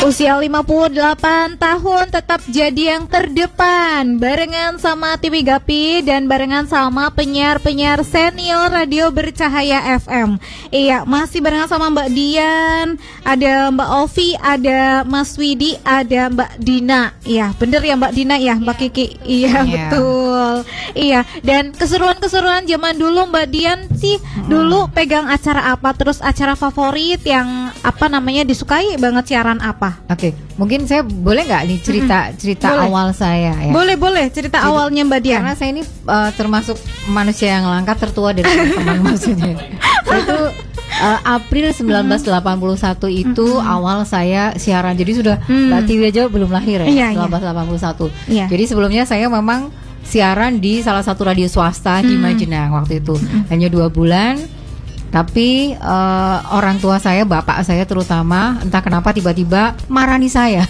Usia 58 tahun tetap jadi yang terdepan. Barengan sama TV Gapi dan barengan sama penyiar-penyiar senior Radio Bercahaya FM. Iya, masih barengan sama Mbak Dian, ada Mbak Ovi, ada Mas Widi, ada Mbak Dina. Iya, bener ya Mbak Dina ya, Mbak Kiki. Iya, betul. Iya, dan keseruan-keseruan zaman dulu Mbak Dian sih dulu pegang acara apa? Terus acara favorit yang apa namanya disukai banget, siaran apa? Oke, mungkin saya boleh nggak nih cerita awal saya ya? Boleh cerita awalnya Mbak Dian. Karena saya ini termasuk manusia yang langka tertua dari teman-teman maksudnya. Itu April 1981 itu awal saya siaran. Jadi sudah Mbak Tiwi aja belum lahir ya, 1981. Iya. Jadi sebelumnya saya memang siaran di salah satu radio swasta di Majenang waktu itu. Hanya 2 bulan. Tapi orang tua saya, bapak saya terutama, entah kenapa tiba-tiba marahi saya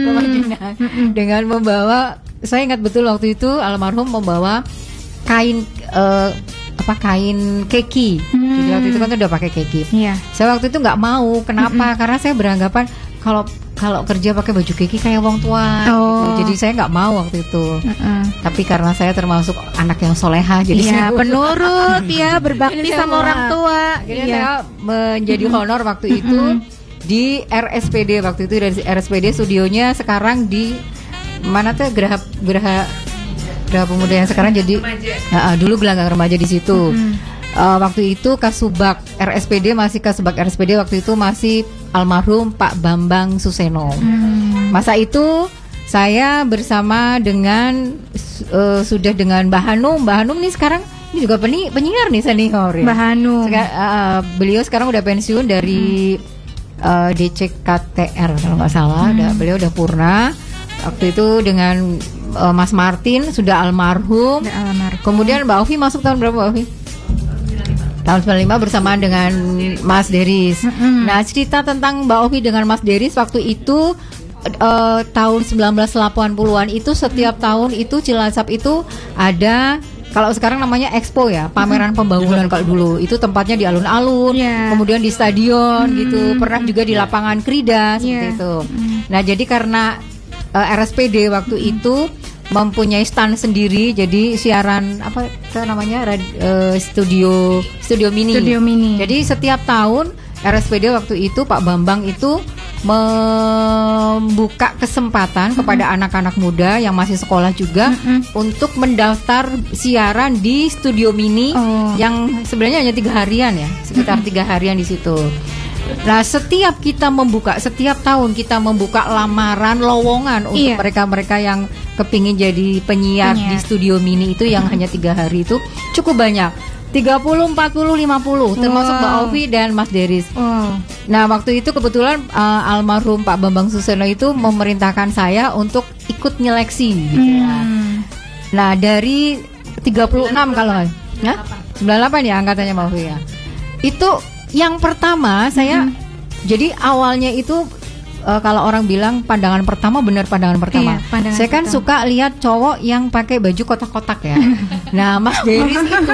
dengan membawa, saya ingat betul waktu itu almarhum membawa kain kain keki. Jadi waktu itu kan udah pakai keki. Saya waktu itu nggak mau, kenapa? Karena saya beranggapan kalau kerja pakai baju keki kayak wong tua gitu. Jadi saya nggak mau waktu itu. Tapi karena saya termasuk anak yang soleha, jadi saya penurut ya, berbakti sama orang tua. Jadi saya menjadi honor waktu itu di RSPD waktu itu, dari RSPD studionya sekarang di mana tuh Geraha Pemuda yang sekarang jadi dulu Gelanggang Remaja di situ. Waktu itu Kasubag RSPD waktu itu masih almarhum Pak Bambang Suseno. Masa itu saya bersama dengan sudah dengan Mbak Hanum nih sekarang ini juga penyiar nih senior ya. Mbak Hanum. Beliau sekarang udah pensiun dari DCKTR kalau nggak salah. Beliau udah purna. Waktu itu dengan Mas Martin sudah almarhum. Kemudian Mbak Ovi masuk tahun berapa Mbak Ovi? Tahun 95 bersamaan dengan Mas Deris. Nah, cerita tentang Mbak Ovi dengan Mas Deris waktu itu tahun 1980-an itu setiap tahun itu Cilacap itu ada, kalau sekarang namanya Expo ya, pameran pembangunan. Kalau dulu itu tempatnya di alun-alun, kemudian di stadion gitu, pernah juga di lapangan Krida seperti itu. Nah, jadi karena RSPD waktu itu mempunyai stand sendiri, jadi siaran apa namanya studio mini. Jadi setiap tahun RSPD waktu itu Pak Bambang itu membuka kesempatan kepada anak-anak muda yang masih sekolah juga untuk mendaftar siaran di studio mini yang sebenarnya hanya 3 harian ya, sekitar 3 harian di situ. Nah, setiap tahun kita membuka lamaran lowongan untuk mereka-mereka yang kepingin jadi penyiar di studio mini itu yang hanya 3 hari itu cukup banyak. 30, 40, 50 termasuk Mbak Ovi dan Mas Deris. Nah, waktu itu kebetulan almarhum Pak Bambang Suseno itu memerintahkan saya untuk ikut nyeleksi gitu ya. Nah, dari 36 kalau nggak 98 ya angkatannya Mbak Ovi ya. Itu yang pertama saya jadi awalnya itu kalau orang bilang pandangan pertama, benar pandangan pertama. Saya kan suka lihat cowok yang pakai baju kotak-kotak ya. Nah, Mas Deris itu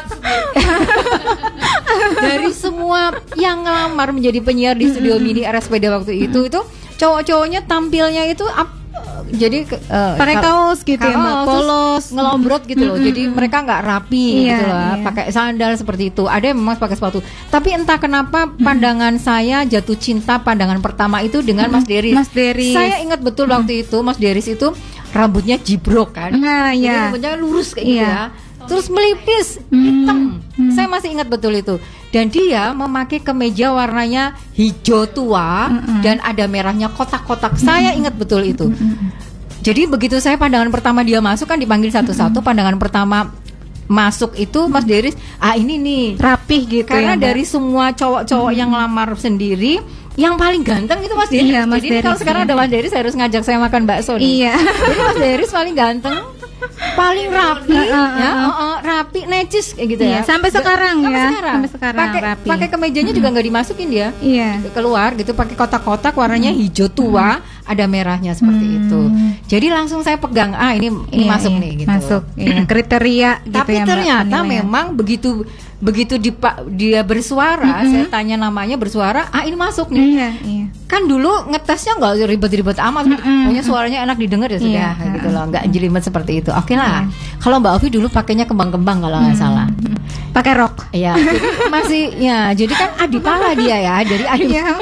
dari semua yang ngelamar menjadi penyiar di studio mini RSPD waktu itu cowok-cowoknya tampilnya itu jadi pakai kaos gitu ya Mbak, polos ngelombrot gitu loh. Jadi mereka nggak rapi gitu loh, pakai sandal seperti itu. Ada yang memang pakai sepatu. Tapi entah kenapa pandangan saya jatuh cinta pandangan pertama itu dengan Mas Deris. Saya ingat betul waktu itu Mas Deris itu rambutnya jibrok kan. Jadi rambutnya lurus kayak gitu ya. Terus melipis hitam. Saya masih ingat betul itu. Dan dia memakai kemeja warnanya hijau tua dan ada merahnya kotak-kotak. Saya ingat betul itu. Jadi begitu saya pandangan pertama dia masuk kan dipanggil satu-satu. Pandangan pertama masuk itu Mas Deris, ini nih rapih gitu. Karena ya, dari semua cowok-cowok yang ngelamar sendiri, yang paling ganteng itu Mas Deris. Iya, Mas Jadi Deris, kalau sekarang ada Mas Deris harus ngajak saya makan bakso. Iya. Jadi Mas Deris paling ganteng, paling rapi, rapi, necis kayak gitu ya. Sampai sekarang Sampai sekarang. Pakai kemejanya juga nggak dimasukin dia. Iya. Keluar gitu pakai kotak-kotak warnanya hijau tua, ada merahnya seperti itu. Jadi langsung saya pegang, ini masuk nih gitu. Masuk kriteria gitu. Tapi ya, ternyata memang begitu dia bersuara, saya tanya namanya bersuara, ini masuk nih. Iya. Kan dulu ngetesnya nggak ribet-ribet amat, pokoknya suaranya enak didengar ya sudah, gitu loh, nggak jelimet seperti itu. Oke lah. Kalau Mbak Ovi dulu pakainya kembang-kembang kalau nggak salah. Pakai rok. Iya. Masih ya, jadi kan adipala dia ya, dari adipala.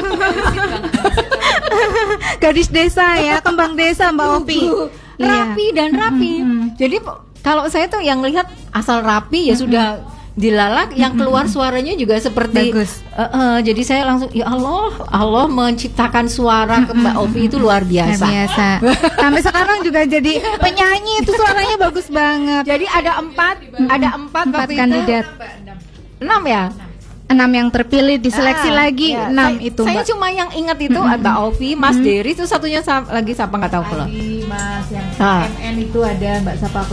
Gadis desa ya, kembang desa Mbak Ovi. Rapi dan rapi. Jadi kalau saya tuh yang lihat asal rapi ya sudah dilalak, yang keluar suaranya juga seperti bagus. Jadi saya langsung ya Allah menciptakan suara ke Mbak Ovi itu luar biasa. Sampai sekarang juga jadi penyanyi itu suaranya bagus banget. Jadi ada empat kandidat. 6 ya. 6 yang terpilih diseleksi lagi 6 itu. Saya cuma yang ingat itu Mbak Ovi, Mas Dery, itu satunya lagi siapa nggak tahu kalau. Mas yang MN itu ada Mbak Sapaku.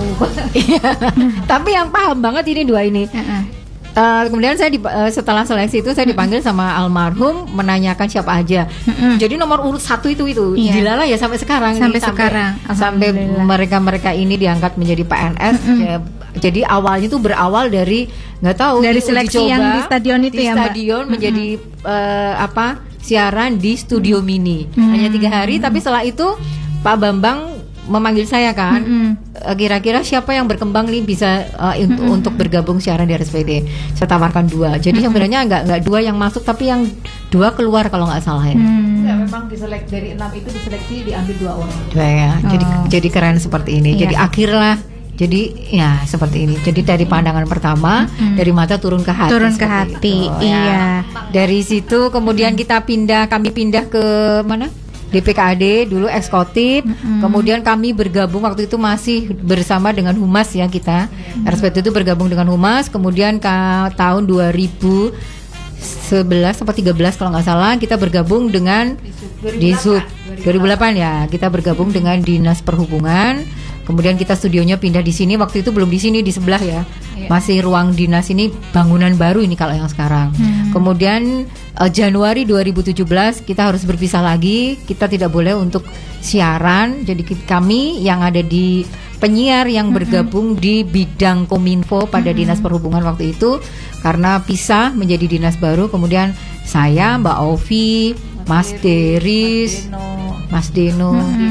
Tapi yang paham banget ini dua ini. Kemudian saya setelah seleksi itu saya dipanggil sama almarhum menanyakan siapa aja. Jadi nomor urut 1 itu dilala ya sampai sekarang. Sampai mereka ini diangkat menjadi PNS. Jadi awalnya tuh berawal dari nggak tahu dari seleksi yang di stadion itu ya Mbak. Di stadion menjadi siaran di studio mini. Hanya 3 hari, tapi setelah itu Pak Bambang memanggil saya kan, kira-kira siapa yang berkembang nih bisa untuk bergabung siaran di RSPD. Saya tawarkan 2. Jadi sebenarnya nggak 2 yang masuk, tapi yang 2 keluar kalau nggak salah ya. Memang diseleksi dari 6 itu diseleksi diambil 2 orang. Ya. Jadi keren seperti ini. Jadi akhirnya jadi ya seperti ini. Jadi dari pandangan pertama, dari mata turun ke hati. Turun ke hati. Itu, iya. Dari situ kemudian kami pindah ke mana? DPKAD dulu eksekutif, kemudian kami bergabung waktu itu masih bersama dengan Humas ya kita. RSPD itu bergabung dengan Humas, kemudian tahun 2011 atau 13 kalau nggak salah kita bergabung dengan Disub 2008 ya, kita bergabung dengan Dinas Perhubungan. Kemudian kita studionya pindah di sini, waktu itu belum di sini, di sebelah ya. Masih ruang dinas ini bangunan baru ini kalau yang sekarang. Kemudian Januari 2017 kita harus berpisah lagi, kita tidak boleh untuk siaran. Jadi kami yang ada di penyiar yang bergabung di bidang Kominfo pada Dinas Perhubungan waktu itu, karena pisah menjadi dinas baru. Kemudian saya, Mbak Ovi, Mas Deris, Mas Deno.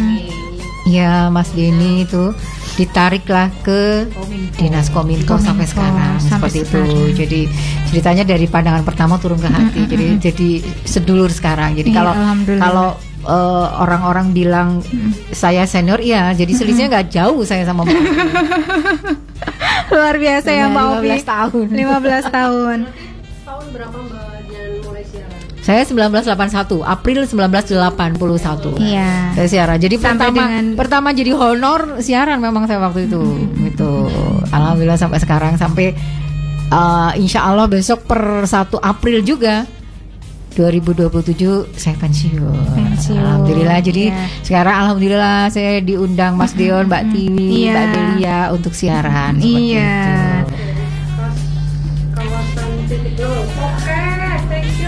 Ya, Mas Denny itu ditariklah ke Dinas Kominfo sampai sekarang seperti itu. Jadi ceritanya dari pandangan pertama turun ke hati. Jadi sedulur sekarang. Jadi kalau orang-orang bilang saya senior, iya. Jadi selisihnya nggak jauh saya sama Mbak. Luar biasa ya Mbak Ovi. 15 tahun. 15 tahun. Tahun berapa Mbak Dian mulai siaran? Saya 1981, April 1981. Iya. Saya siaran. Jadi sampai pertama jadi honor siaran memang saya waktu itu. Gitu. Alhamdulillah sampai sekarang, sampai insya Allah besok per 1 April juga 2027 saya pensiun. Alhamdulillah. Jadi sekarang alhamdulillah saya diundang Mas Dion, Mbak Tiwi, Mbak Delia untuk siaran. Iya. Kawasan titik nol. Oke, thank you.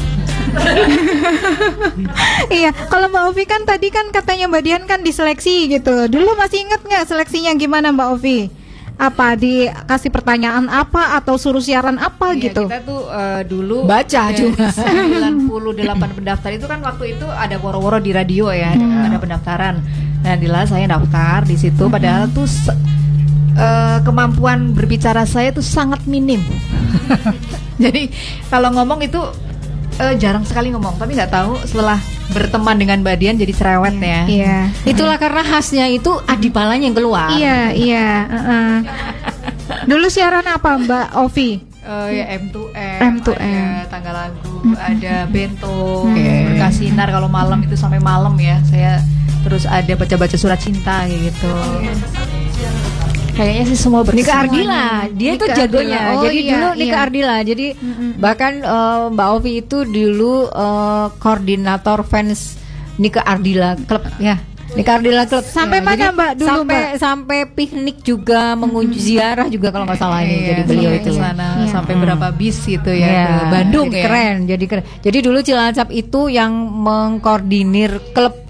Iya, kalau Mbak Ovi kan tadi kan katanya Mbak Dian kan diseleksi gitu. Dulu masih ingat nggak seleksinya gimana Mbak Ovi? Apa dikasih pertanyaan apa atau suruh siaran apa gitu? Kita tuh dulu baca cuma 98 pendaftar itu kan waktu itu ada woro-woro di radio ya, ada pendaftaran. Nah, saya daftar di situ, padahal tuh kemampuan berbicara saya tuh sangat minim. Jadi kalau ngomong itu jarang sekali ngomong, tapi nggak tahu setelah berteman dengan Mbak Dian jadi cerewet ya. Iya. Itulah karena khasnya itu adipalanya yang keluar. Iya. Dulu siaran apa Mbak Ovi? Ya M2M, ada tangga lagu, ada bento, berkasinar kalau malam itu sampai malam ya. Saya terus ada baca-baca surat cinta gitu. Kayaknya sih semua bersama. Nika Ardila, dia itu jagonya. Jadi dulu Nika Ardila. Jadi bahkan Mbak Ovi itu dulu koordinator fans Nika Ardila Club ya. Nika Ardila Club. Sampai mana Mbak dulu sampai piknik juga, mengunjungi ziarah juga kalau nggak salah ini. Jadi beliau itu sana sampai berapa bis gitu ya, ke Bandung jadi ya. Keren. Jadi dulu Cilacap itu yang mengkoordinir klub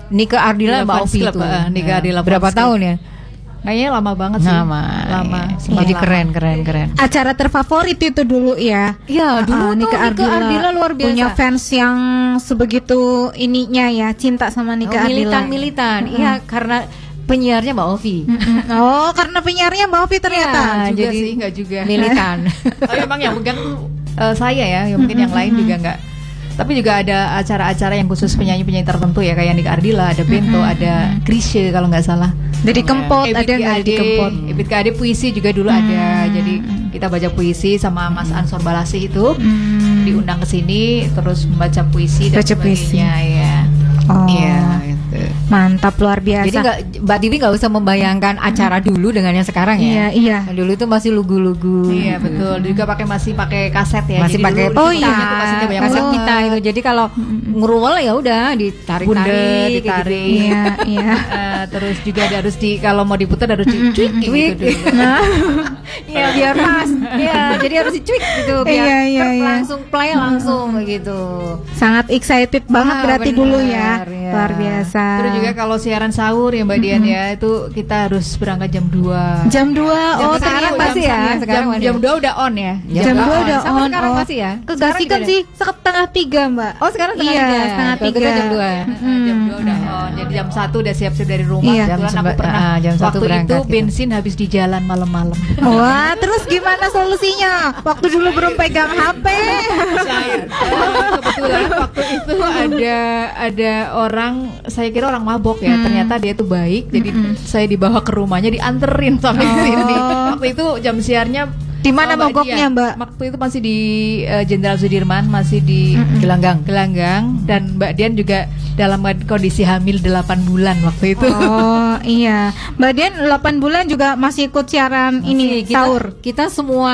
Nike Ardila Mbak Fans Ovi Club, itu. Nike Ardila Berapa Fans Club. tahun ya? Kayaknya lama banget sih. Lama. Jadi keren. Acara terfavorit itu dulu ya. Iya, dulu Nike tuh Nike Ardila luar biasa. Punya fans yang sebegitu ininya ya, cinta sama Nike Ardila. Militan. Iya, karena penyiarnya Mbak Ovi. Oh, karena penyiarnya Mbak Ovi ternyata. Juga jadi sih, nggak juga. Militan. Oh, emang yang pegang tuh saya ya, mungkin yang lain juga nggak. Tapi juga ada acara-acara yang khusus penyanyi-penyanyi tertentu ya, kayak Nike Ardila, ada Bento, ada Krisye kalau nggak salah. Jadi Kempot ada nggak di Kempot? Ebit KAD puisi juga dulu ada. Jadi kita baca puisi sama Mas Ansor Balasi itu diundang ke sini terus membaca puisi dan sebagainya ya. Oh. Iya, gitu. Mantap, luar biasa. Jadi Mbak Tiwi nggak usah membayangkan acara dulu dengan yang sekarang ya. Iya. Nah, dulu itu masih lugu-lugu. Iya betul. Juga masih pakai kaset ya. Masih Jadi pakai dulu oh kita iya tuh kasetnya banyak kaset banget. kita itu. Jadi kalau ngeruwel ya udah ditarik-tarik, Bundar, kayak ditarik. gitu. Iya, iya. Terus juga harus kalau mau diputar harus dicuik gitu dulu. Nah, Iya biar pas. Iya, jadi harus dicuik gitu biar Iya, iya, iya. langsung play langsung kayak gitu. sangat excited banget berarti bener, dulu ya. ya. Luar biasa. Terus juga kalau siaran sahur ya Mbak Dian ya, itu kita harus berangkat jam 2. Jam 2. Oh, sekarang ternyata masih ya? Sekarang masih Jam 2 udah on ya. Jam 2 udah Sampai on. sekarang masih ya? Kegasikan sih setengah 3, Mbak. Oh, sekarang setengah Iya, 3. setengah Kalau kita 3. jam 2. Jam 2 udah on. Jadi jam 1 udah siap-siap dari rumah. Iya. Kebetulan Jam aku pernah jam 1 waktu itu berangkat gitu. bensin habis di jalan malam-malam. Wah, terus gimana solusinya? Waktu dulu belum pegang HP. Kebetulan waktu itu ada orang, saya kira orang mabok ya, ternyata dia tuh baik, jadi saya dibawa ke rumahnya, dianterin sampai sini. Waktu itu jam siarnya Di mana Mbak mogoknya, Dian. Mbak? Waktu itu masih di Jenderal Sudirman, masih di Gelanggang, dan Mbak Dian juga dalam kondisi hamil 8 bulan waktu itu. Oh, iya. Mbak Dian 8 bulan juga masih ikut siaran ini sahur. Kita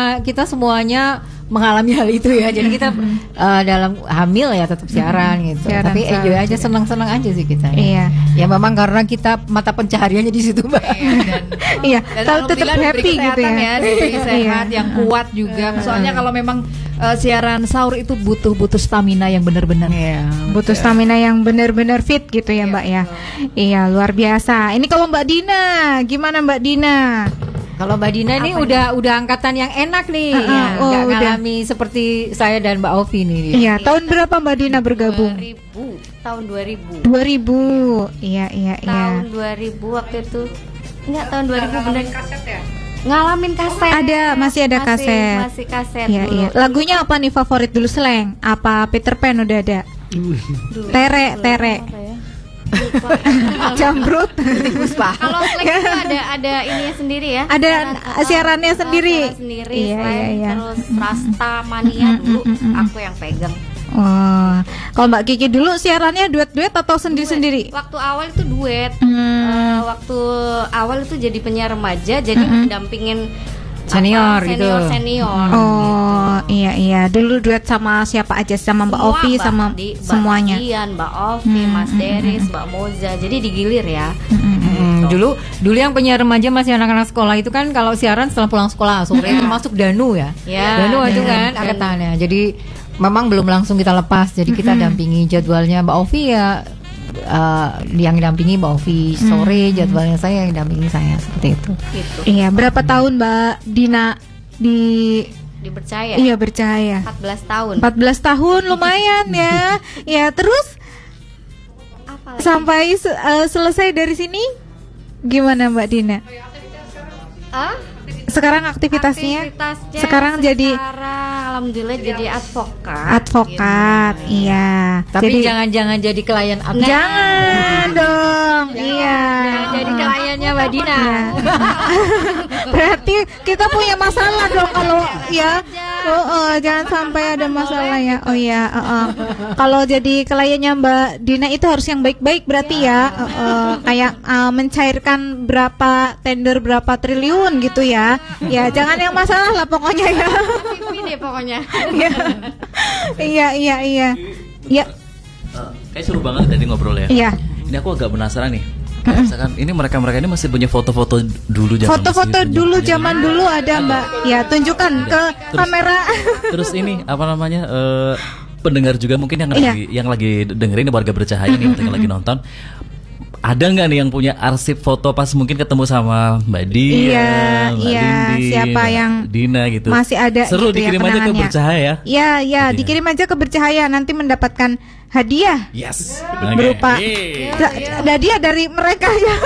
semuanya mengalami hal itu ya. Jadi kita dalam hamil ya tetap siaran gitu. Siaran Tapi enjoy sahur. aja, senang-senang aja sih kita. Iya. Ya memang karena kita mata pencahariannya di situ, Mbak. Iya, Dan tahu tetap alhamdulillah happy diberi gitu kesehatan ya. diberi sehat yang kuat juga. Soalnya kalau memang siaran sahur itu butuh stamina yang benar-benar. Butuh stamina yang benar-benar fit gitu ya, Mbak ya. Iya, luar biasa. Ini kalau Mbak Dina, gimana Mbak Dina? Kalau Mbak Dina ini udah angkatan yang enak nih, oh, nggak udah. ngalami seperti saya dan Mbak Ovi nih. Iya, tahun berapa Mbak Dina bergabung? 2000, tahun 2000. 2000. Iya. Tahun 2000 waktu itu. Enggak, tahun 2000 bener. Ngalamin kaset. Masih ada kaset. Masih kaset Iya, dulu. iya. Lagunya apa nih favorit dulu, Slang? Apa Peter Pan udah ada? Dulu. Tere. Apa ya? Lupa. Jambrut. Kalau Slack itu ada ininya sendiri ya. Ada siarannya sendiri. Siaran sendiri. Iya, Selain iya. Terus Rasta Mania dulu aku yang pegang. Oh, kalau Mbak Kiki dulu siarannya duet-duet atau sendiri-sendiri? Waktu awal itu duet. Waktu awal itu jadi penyiar remaja, jadi mendampingin Senior gitu. Senior. Oh, iya. Dulu duet sama siapa aja? Sama Mbak Semua, Ovi, sama semuanya. Mbak Dian, Mbak Ovi, Mas Deris, Mbak Moza. Jadi digilir ya. Dulu yang penyiar remaja masih anak-anak sekolah itu kan kalau siaran setelah pulang sekolah sore termasuk Danu ya. Ya, Danu itu kan angkatannya. Jadi memang belum langsung kita lepas. Jadi kita dampingi jadwalnya Mbak Ovi ya. Yang dampingi Mbak Ovi sore, jadwalnya saya yang dampingi saya, seperti itu. Gitu. Iya, berapa tahun Mbak Dina Dipercaya. Iya, bercahaya? 14 tahun. 14 tahun lumayan ya. Ya, terus Apalagi? sampai selesai dari sini gimana Mbak Dina? Sekarang aktivitasnya? Sekarang jadi alhamdulillah jadi advokat. advokat. Iya. Tapi jangan jadi klien advokat. Jangan dong. Iya. Jadi kliennya Mbak Dina. Berarti kita punya masalah dong kalau ya. Jangan sampai ada masalah ya. Oh iya, kalau jadi kliennya Mbak Dina itu harus yang baik-baik berarti ya. Kayak mencairkan berapa tender berapa triliun gitu ya. Ya, jangan yang masalah lah pokoknya ya. Ini deh pokoknya. Iya. Ya. Kayak seru banget tadi ngobrol ya. Iya. Ini aku agak penasaran nih. Kayak misalkan ini mereka ini masih punya foto-foto dulu zaman Foto-foto masih dulu punya- zaman dulu ada Mbak. Ya, tunjukkan ke kamera. Terus ini apa namanya? Pendengar juga mungkin yang Iya. lagi dengerin warga bercahaya nih, yang lagi nonton. ada nggak nih yang punya arsip foto pas mungkin ketemu sama Mbak Dia, Mbak Lindi, siapa yang Dina gitu. Masih ada seru gitu dikirim ya, aja ke kenangannya. Bercahaya. Iya, dikirim aja ke Bercahaya, nanti mendapatkan hadiah Yes. berupa hadiah dari mereka ya.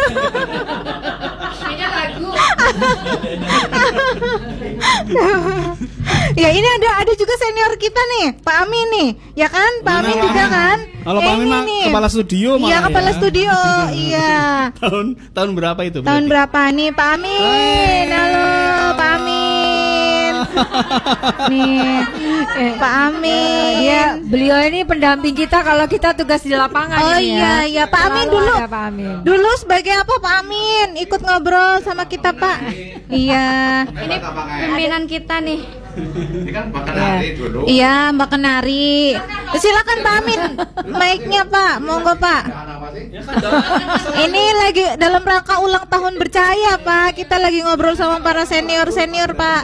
Ya ini ada juga senior kita nih, Pak Amin nih, ya kan? Pak Amin juga kan? Kalau Pak Amin mah kepala studio malah. Iya, kepala ya. studio. Iya. Tahun berapa itu? Tahun berapa nih Pak Amin? Halo Pak Amin. Nih Pak Amin. Beliau ini pendamping kita kalau kita tugas di lapangan. Oh ini iya, ya. Pak Amin Selalu dulu. ada Pak Amin. Dulu sebagai apa Pak Amin? Ikut ngobrol sama kita Pak. Iya. Ini pimpinan kita nih. Ini kan Mbak Kenari dulu. Iya, Mbak Kenari. Silakan Pak Amin. Mic-nya Pak, monggo Pak. Ini lagi dalam rangka ulang tahun Bercahaya Pak. Kita lagi ngobrol sama para senior-senior Pak.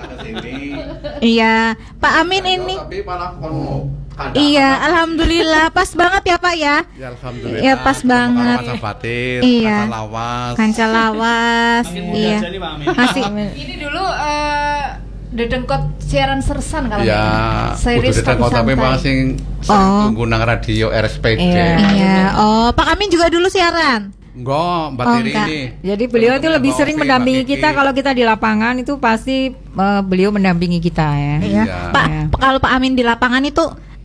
Iya, Pak Amin ini. Tapi malah kono. Iya, alhamdulillah pas banget ya Pak ya. Ya alhamdulillah. Ya pas banget. Kaca batir, Iya. kaca lawas. Kanca lawas. Iya. Masih Ini dulu dedengkot siaran sersan kalau Ya, series udah tapi kota memang santai. sing Oh. tunggu nang radio RSPD. Iya. Oh, Pak Amin juga dulu siaran. Enggak, Mbak Oh, Tiri enggak. ini. Jadi beliau itu lebih sering Mbak mendampingi Kiki. kita kalau kita di lapangan itu pasti beliau mendampingi kita ya. Iya. Iya. Pak, Iya. kalau Pak Amin di lapangan itu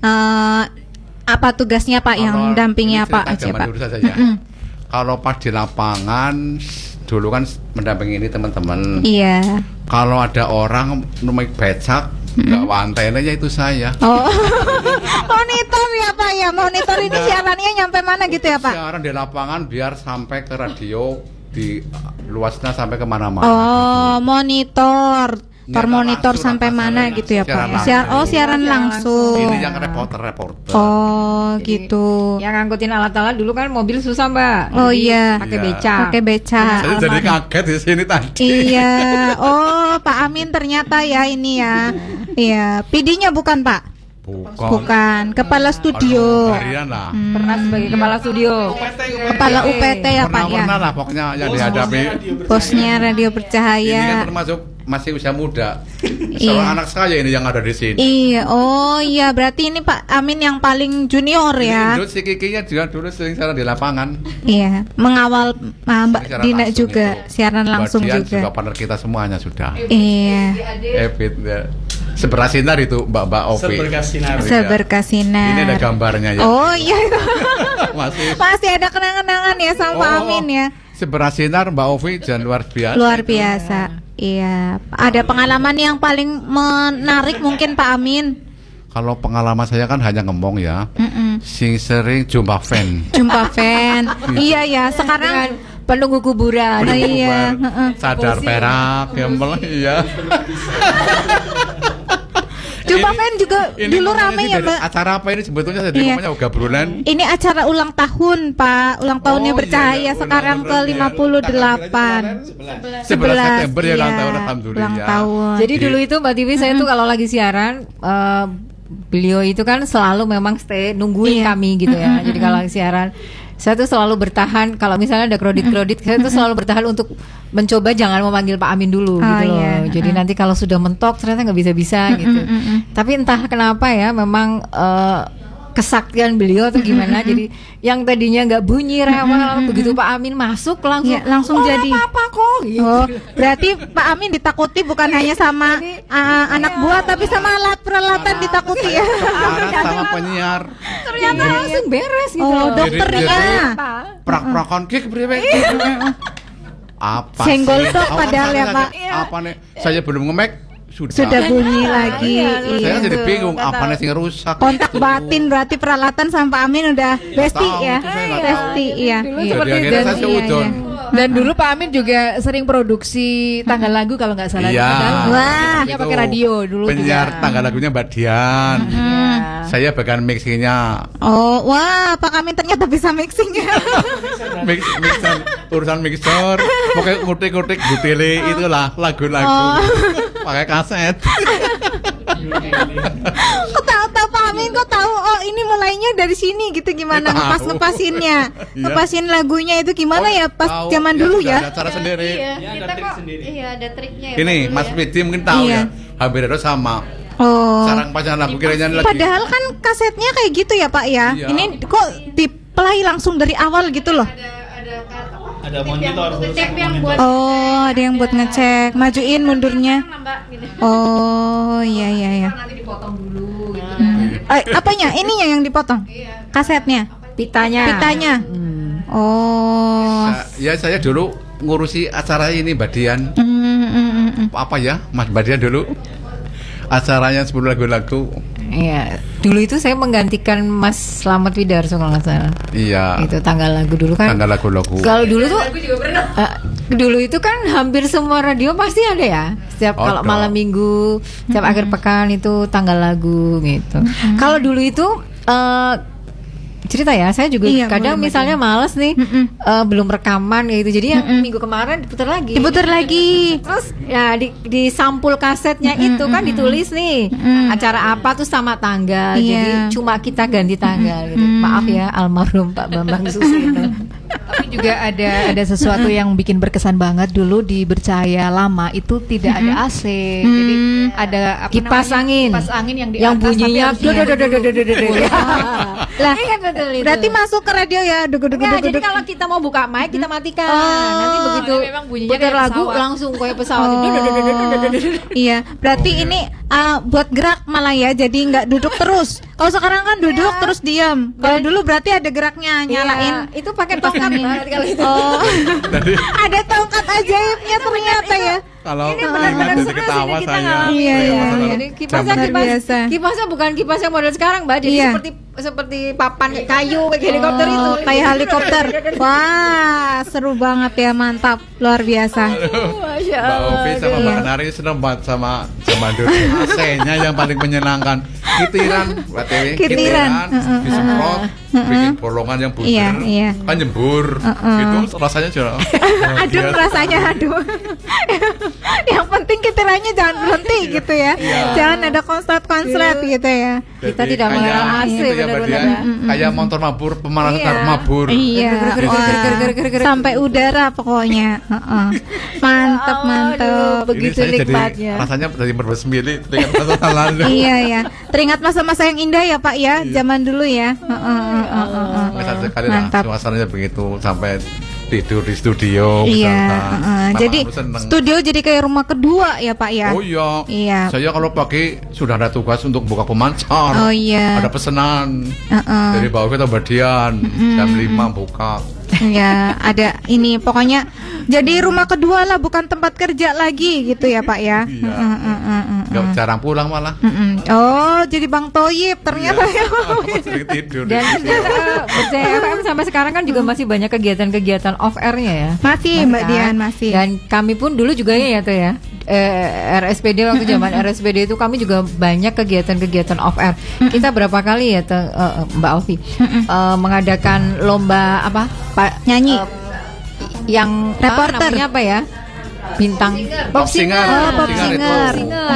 apa tugasnya Pak yang Kalau mendampingi ini apa cerita aja zaman Pak? dulu saja ya. Kalau pas di lapangan dulu kan mendampingi ini teman-teman. Iya. Kalau ada orang numik becak, nggak wantennya itu saya. Oh, monitor ya Pak ya, monitor ini siarannya nyampe mana gitu ya Pak? Siaran di lapangan biar sampai ke radio di luasnya sampai kemana-mana. Oh, monitor, langsung, termonitor sampai apa, mana siaran gitu ya langsung. Pak? Siaran langsung. Ini yang reporter-reporter. Oh, Jadi, gitu. Yang ngangkutin alat-alat dulu kan mobil susah Mbak. Oh, Jadi, iya. Pakai Iya. beca. Pakai beca. Saya jadi kaget di sini tadi. Iya. Oh, Pak Amin ternyata ya ini ya. Iya. PD-nya bukan Pak? Bukan. Kepala studio. Harian lah. Pernah sebagai kepala studio. Kepala UPT ya Pak ya. Pernah lah pokoknya yang dihadapi. Bosnya Radio Ini kan Bercahaya. termasuk masih usia muda. Iya. Seorang anak saya ini yang ada di sini. Iya. Oh iya, berarti ini Pak Amin yang paling junior ya. Dulu si Kikinya juga dulu sering siaran di lapangan. Iya, mengawal Mbak Siaran Dina langsung juga itu. siaran langsung Mbak Dian juga. juga partner kita semuanya sudah. Iya. Ebit ya. Seberkas sinar itu Mbak Ovi. Seberkas sinar. Iya. Seberkas sinar. Ini ada gambarnya ya. Oh iya. Masih. Masih ada kenangan-kenangan ya sama Pak Amin ya. Seberas sinar Mbak Ovi dan luar biasa. Luar biasa. Iya. Ada pengalaman yang paling menarik mungkin Pak Amin. Kalau pengalaman saya kan hanya ngomong ya. Mm-mm. Sing sering jumpa fan. Jumpa fan. Iya ya. Sekarang Penunggu kuburan. Oh, iya. Heeh. Sadar perak, gembel iya. Jumpa fan juga dulu ngomongnya rame sih ya dari Mbak. Acara apa ini sebetulnya jadi Iya. ngomongnya gabrulan. Ini acara ulang tahun Pak. Ulang tahunnya Oh, Bercahaya iya, sekarang ulang ke tahun, 58. 11 September ya ulang iya. tahun alhamdulillah. Ulang tahun. Jadi dulu itu Mbak Tiwi saya tuh kalau lagi siaran beliau itu kan selalu memang stay nungguin Iya. kami gitu ya. Jadi kalau lagi siaran saya tuh selalu bertahan kalau misalnya ada kredit saya tuh selalu bertahan untuk mencoba jangan memanggil Pak Amin dulu Oh, gitu loh. iya. Jadi nanti kalau sudah mentok ternyata nggak bisa-bisa gitu. Tapi entah kenapa ya memang kesaktian beliau atau gimana. Jadi yang tadinya nggak bunyi rewel begitu Pak Amin masuk langsung Iya, langsung jadi. apa kok gitu. Oh, berarti Pak Amin ditakuti bukan hanya sama anak buah tapi sama alat peralatan ditakuti ya. Sekarang sama penyiar. Ternyata langsung beres gitu. Oh, loh. dokternya. Prak-prakon kik priwe. Apa Senggol sih? tok Awas, padahal ya, saya- Pak. Apa nih? Saya belum ngemek Sudah bunyi lagi. Saya Iya. kan jadi bingung apa nih sing rusak. Kontak Gitu. batin berarti peralatan sama Pak Amin udah besti tahu, ya. itu saya nggak tahu. Besti iya. Jadi seperti akhirnya itu. saya seudon. Dan dulu Pak Amin juga sering produksi tanggal lagu kalau nggak salah. Iya. Wah. Dia pakai radio dulu Penyiar juga. tanggal lagunya Mbak Dian. Saya bagian mixingnya. Oh, wah, Pak Amin ternyata bisa mixing ya. Mixer, urusan mixer, pokoknya ngutik-ngutik butile itulah lagu-lagu. Pakai kaset. Kok tahu Pak Amin kok tahu kok ini mulainya dari sini gitu, gimana ngepasinnya, ngepasin lagunya itu gimana ya pas zaman dulu ya? Ada cara sendiri. Iya, kita kok ada triknya ya. Ini Mas Widi mungkin tahu ya. Hampir ada sama. Cara pasang lagu kiranya lagi. Padahal kan kasetnya kayak gitu ya Pak ya. Iya. Ini kok di-play langsung dari awal gitu loh. Ada monitor. Ada yang buat ngecek, majuin mundurnya. Oh, iya. Nanti dipotong dulu gitu. Apanya? Ininya yang dipotong? Kasetnya? Pitanya. Oh. Saya dulu ngurusi acara ini Mbak Dian. Apa ya Mas Mbak Dian dulu? Acaranya 10 lagu-lagu. Iya, dulu itu saya menggantikan Mas Slamet Widarso kalau nggak salah. Iya. Itu tanggal lagu dulu kan. Tanggal lagu-lagu. Kalau dulu tuh dulu itu kan hampir semua radio pasti ada ya. Setiap kalau malam minggu, setiap akhir pekan itu tanggal lagu gitu. Kalau dulu itu cerita ya, saya juga kadang misalnya males nih belum rekaman gitu, jadi yang minggu kemarin diputar lagi. Terus ya di sampul kasetnya itu kan ditulis nih acara apa tuh sama tanggal, jadi cuma kita ganti tanggal gitu. Maaf ya almarhum Pak Bambang Susilo. Tapi juga ada sesuatu yang bikin berkesan banget dulu di Bercahaya lama itu tidak ada AC. Jadi ada kipas angin yang di yang atas, bunyinya Lah, berarti masuk ke radio ya. Jadi kalau kita mau buka mic kita matikan. Nanti begitu putar lagu langsung kayak pesawat. Iya, berarti ini buat gerak malah ya. Jadi nggak duduk terus. Kalau sekarang kan duduk terus diam. Kalau dulu berarti ada geraknya, nyalain. Itu pakai tongkat banget kalau itu. Ada tongkat ajaibnya ternyata ya. Kalau ini benar-benar jadi ketawa kita saya. ngalamin. Iya. Jadi kipasnya bukan kipas yang model sekarang, Mbak. Jadi seperti papan kayu kayak helikopter itu. Kayak helikopter. Wah, seru banget ya, mantap, luar biasa. Mbak Ovi sama Mbak Nari senang banget sama dulu. AC-nya yang paling menyenangkan. Kitiran, disemprot, bikin bolongan yang bunder, kan nyembur, gitu rasanya juga. Aduh, rasanya aduh. Yang penting kitirannya jangan berhenti gitu ya. Jangan ada konslet gitu ya. Kita tidak mengenal AC benar-benar. Kayak motor mabur, pemanasan mabur. Iya. Sampai udara pokoknya. Mantap. Begitu nikmatnya. Rasanya dari bersembili teringat masa lalu. Iya. Teringat masa-masa yang indah ya Pak ya, zaman dulu ya. Mantap sekali lah, suasananya begitu sampai tidur di studio. Jadi studio jadi kayak rumah kedua ya Pak ya. Oh iya. Saya kalau pagi sudah ada tugas untuk buka pemancar. Oh iya. Ada pesanan dari Mbak Ovi atau Mbak Dian jam 5 buka. Ya, ada ini pokoknya jadi rumah kedua lah, bukan tempat kerja lagi gitu ya Pak ya. Gak jarang pulang malah. Oh, jadi Bang Toyib ternyata ya. Sering tidur. Dan Bercahaya FM sampai sekarang kan juga masih banyak kegiatan-kegiatan off air-nya ya. Masih Mbak Dian, masih. Dan kami pun dulu juga ya tuh ya. RSPD waktu zaman RSPD itu kami juga banyak kegiatan-kegiatan off air. Kita berapa kali ya Mbak Ovi mengadakan lomba apa? Nyanyi. Yang reporter namanya apa ya? Bintang Pop singer. Pop singer.